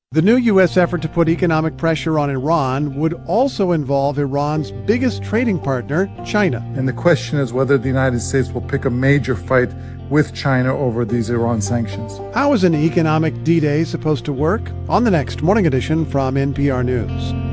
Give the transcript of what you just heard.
The new U.S. effort to put economic pressure on Iran would also involve Iran's biggest trading partner, China. And the question is whether the United States will pick a major fight with China over these Iran sanctions. How is an economic D-Day supposed to work? On the next Morning Edition from NPR News.